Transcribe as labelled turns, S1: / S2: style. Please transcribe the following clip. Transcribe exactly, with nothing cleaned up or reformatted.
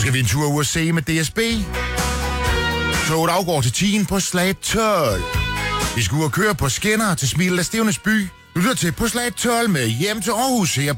S1: skal vi en tur ud og se med D S B. Toget afgår til tiden på slag tolv. Vi skal ud og køre på skinner til Smil af Stevnes by. Du lytter til på slag tolv med hjem til Aarhus her